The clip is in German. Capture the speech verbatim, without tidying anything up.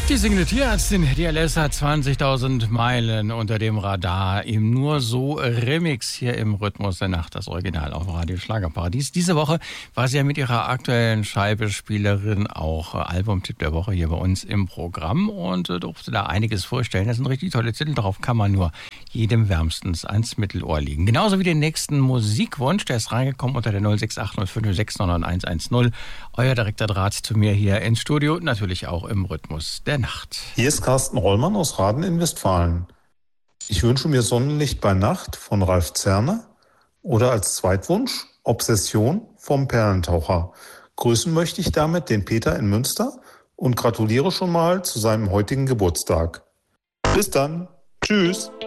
Die singende Tierärztin, die L S hat zwanzigtausend Meilen unter dem Radar im Nur so Remix hier im Rhythmus der Nacht, das Original auf Radio Schlagerparadies. Diese Woche war sie ja mit ihrer aktuellen Scheibenspielerin auch Albumtipp der Woche hier bei uns im Programm und äh, durfte da einiges vorstellen. Das sind richtig tolle Titel, darauf kann man nur jedem wärmstens ans Mittelohr liegen. Genauso wie den nächsten Musikwunsch, der ist reingekommen unter der null sechs acht null fünf sechs neun neun eins eins null. Euer direkter Draht zu mir hier ins Studio, natürlich auch im Rhythmus der Nacht. Hier ist Carsten Rollmann aus Raden in Westfalen. Ich wünsche mir Sonnenlicht bei Nacht von Ralf Zerner oder als Zweitwunsch Obsession vom Perlentaucher. Grüßen möchte ich damit den Peter in Münster und gratuliere schon mal zu seinem heutigen Geburtstag. Bis dann. Tschüss.